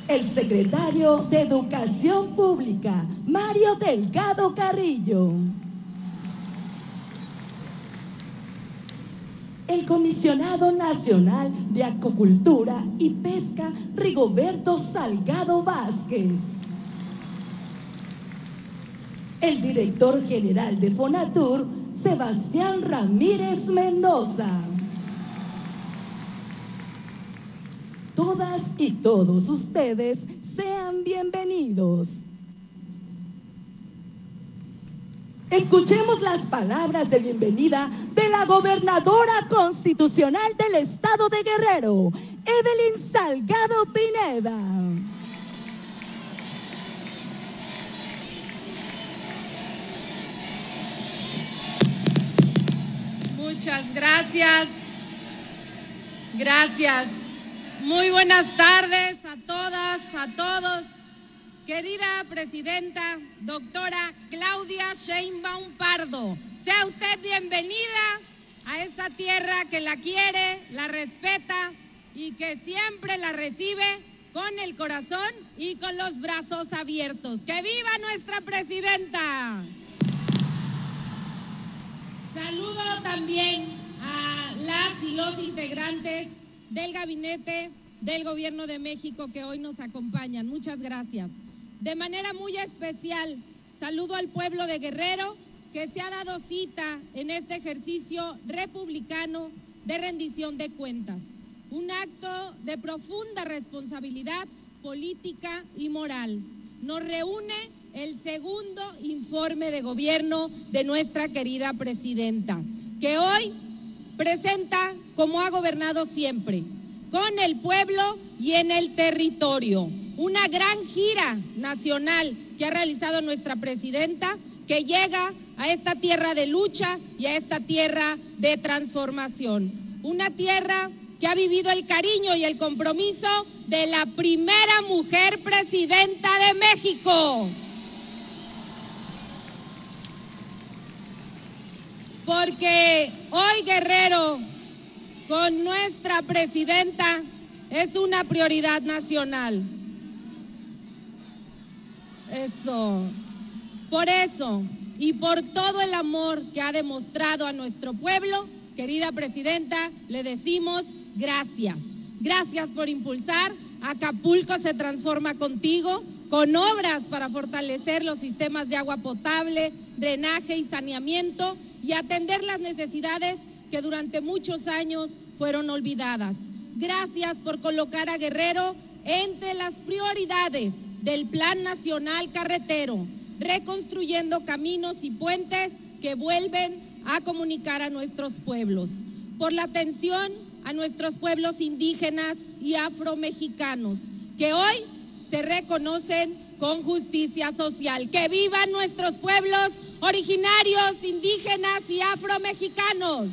El secretario de Educación Pública, Mario Delgado Carrillo. El comisionado nacional de Acuicultura y Pesca, Rigoberto Salgado Vázquez. El director general de Fonatur, Sebastián Ramírez Mendoza. Todas y todos ustedes sean bienvenidos. Escuchemos las palabras de bienvenida de la gobernadora constitucional del estado de Guerrero, Evelyn Salgado Pineda. Muchas gracias. Gracias. Muy buenas tardes a todas, a todos. Querida presidenta, doctora Claudia Sheinbaum Pardo, sea usted bienvenida a esta tierra que la quiere, la respeta y que siempre la recibe con el corazón y con los brazos abiertos. ¡Que viva nuestra presidenta! Saludo también a las y los integrantes del gabinete del Gobierno de México que hoy nos acompañan. Muchas gracias. De manera muy especial, saludo al pueblo de Guerrero que se ha dado cita en este ejercicio republicano de rendición de cuentas. Un acto de profunda responsabilidad política y moral. Nos reúne el segundo informe de gobierno de nuestra querida presidenta, que hoy presenta como ha gobernado siempre, con el pueblo y en el territorio. Una gran gira nacional que ha realizado nuestra presidenta, que llega a esta tierra de lucha y a esta tierra de transformación. Una tierra que ha vivido el cariño y el compromiso de la primera mujer presidenta de México. Porque hoy Guerrero, con nuestra presidenta, es una prioridad nacional. Por eso y por todo el amor que ha demostrado a nuestro pueblo, querida presidenta, le decimos gracias. Gracias por impulsar Acapulco se transforma contigo, con obras para fortalecer los sistemas de agua potable, drenaje y saneamiento y atender las necesidades que durante muchos años fueron olvidadas. Gracias por colocar a Guerrero entre las prioridades del Plan Nacional Carretero, reconstruyendo caminos y puentes que vuelven a comunicar a nuestros pueblos. Por la atención a nuestros pueblos indígenas y afromexicanos, que hoy se reconocen con justicia social. ¡Que vivan nuestros pueblos originarios, indígenas y afromexicanos!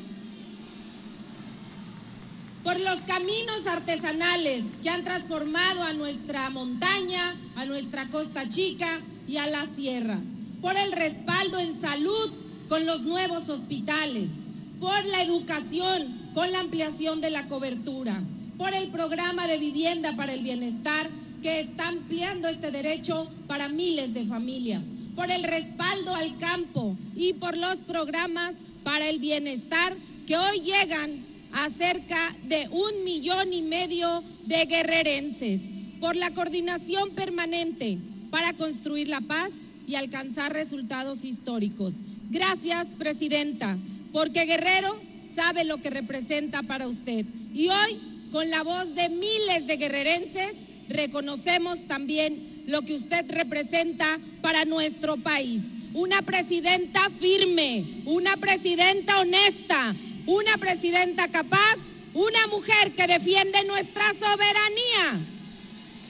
Por los caminos artesanales que han transformado a nuestra montaña, a nuestra Costa Chica y a la sierra. Por el respaldo en salud con los nuevos hospitales. Por la educación con la ampliación de la cobertura. Por el programa de vivienda para el bienestar que está ampliando este derecho para miles de familias. Por el respaldo al campo y por los programas para el bienestar que hoy llegan a cerca de 1,5 millones de guerrerenses, por la coordinación permanente para construir la paz y alcanzar resultados históricos. Gracias, presidenta, porque Guerrero sabe lo que representa para usted. Y hoy, con la voz de miles de guerrerenses, reconocemos también lo que usted representa para nuestro país. Una presidenta firme, una presidenta honesta, una presidenta capaz, una mujer que defiende nuestra soberanía